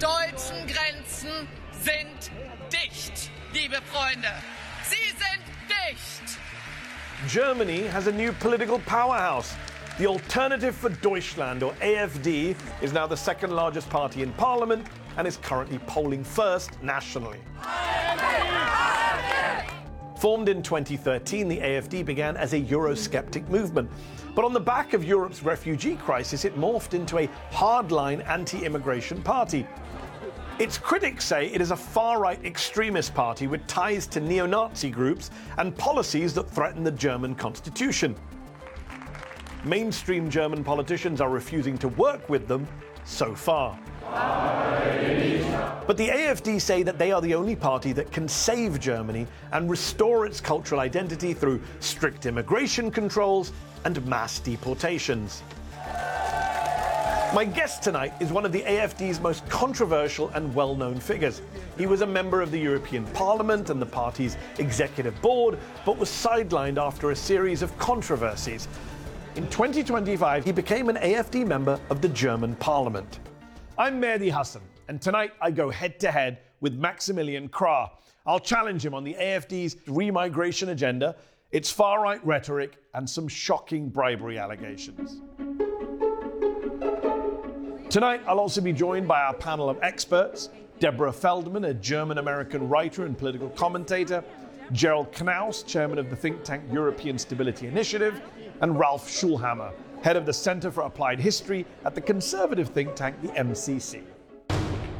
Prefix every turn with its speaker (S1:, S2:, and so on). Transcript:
S1: deutschen Grenzen sind dicht, liebe Freunde. Sie sind dicht.
S2: Germany has a new political powerhouse. The Alternative for Deutschland, or AfD, is now the second largest party in parliament and is currently polling first nationally. Formed in 2013, the AfD began as a Eurosceptic movement. But on the back of Europe's refugee crisis, it morphed into a hardline anti-immigration party. Its critics say it is a far-right extremist party with ties to neo-Nazi groups and policies that threaten the German constitution. Mainstream German politicians are refusing to work with them so far. But the AfD say that they are the only party that can save Germany and restore its cultural identity through strict immigration controls and mass deportations. My guest tonight is one of the AfD's most controversial and well-known figures. He was a member of the European Parliament and the party's executive board, but was sidelined after a series of controversies. In 2025, he became an AfD member of the German Parliament. I'm Mehdi Hasan, and tonight I go head-to-head with Maximilian Krah. I'll challenge him on the AfD's remigration agenda, its far-right rhetoric, and some shocking bribery allegations. Tonight, I'll also be joined by our panel of experts: Deborah Feldman, a German-American writer and political commentator, Gerald Knaus, chairman of the think tank European Stability Initiative, and Ralf Schulhammer, head of the Center for Applied History at the conservative think tank, the MCC.